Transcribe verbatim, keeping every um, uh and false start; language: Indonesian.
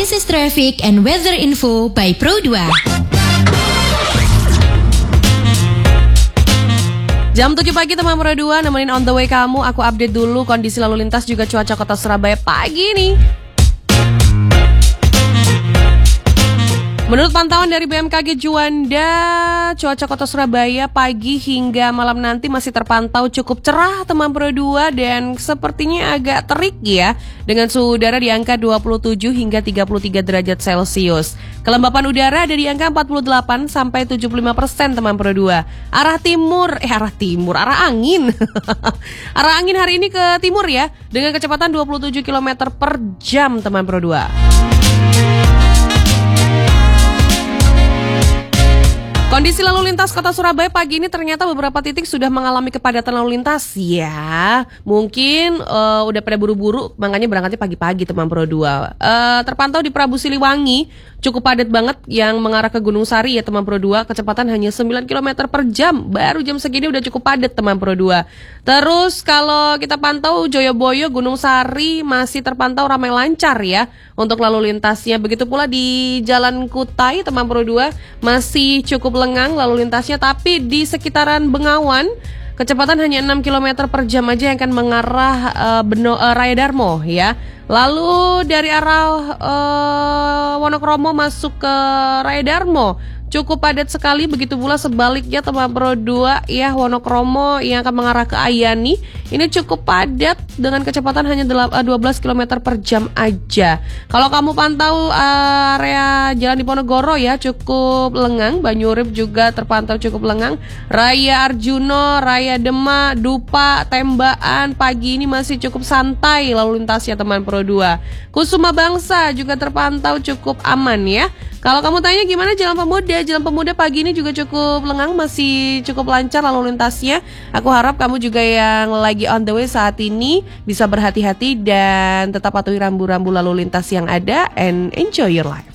This is traffic and weather info by Pro dua. Jam tujuh pagi teman Pro dua, nemenin on the way kamu. Aku update dulu kondisi lalu lintas juga cuaca kota Surabaya pagi nih. Menurut pantauan dari B M K G Juanda, cuaca kota Surabaya pagi hingga malam nanti masih terpantau cukup cerah teman Pro dua dan sepertinya agak terik ya, dengan suhu udara di angka dua puluh tujuh hingga tiga puluh tiga derajat Celcius. Kelembapan udara ada di angka empat puluh delapan sampai tujuh puluh lima persen teman Pro dua. Arah timur, eh arah timur, arah angin. Arah angin hari ini ke timur ya, dengan kecepatan dua puluh tujuh kilometer per jam teman Pro dua. Kondisi lalu lintas kota Surabaya pagi ini ternyata beberapa titik sudah mengalami kepadatan lalu lintas ya. Mungkin uh, udah pada buru-buru, makanya berangkatnya pagi-pagi teman Pro dua. Uh, terpantau di Prabu Siliwangi cukup padat banget yang mengarah ke Gunung Sari ya teman Pro dua. Kecepatan hanya sembilan kilometer per jam. Baru jam segini udah cukup padat teman Pro dua. Terus kalau kita pantau Joyoboyo, Gunung Sari masih terpantau ramai lancar ya untuk lalu lintasnya. Begitu pula di Jalan Kutai teman Pro dua masih cukup lengang lalu lintasnya, tapi di sekitaran Bengawan kecepatan hanya enam kilometer per jam aja yang akan mengarah uh, Beno, uh, Raya Darmo ya. Lalu dari arah uh, Wonokromo masuk ke Raya Darmo cukup padat sekali, begitu pula sebaliknya teman Pro dua ya, Wonokromo yang akan mengarah ke Ayani ini cukup padat dengan kecepatan hanya dua belas kilometer per jam aja. Kalau kamu pantau area Jalan Diponegoro ya cukup lengang, Banyurip juga terpantau cukup lengang, Raya Arjuno, Raya Demak, Dupa, Tembaan pagi ini masih cukup santai lalu lintasnya teman Pro dua. Kusuma Bangsa juga terpantau cukup aman ya. Kalau kamu tanya gimana Jalan Pemuda, Jalan Pemuda pagi ini juga cukup lengang, masih cukup lancar lalu lintasnya. Aku harap kamu juga yang lagi on the way saat ini bisa berhati-hati dan tetap patuhi rambu-rambu lalu lintas yang ada and enjoy your life.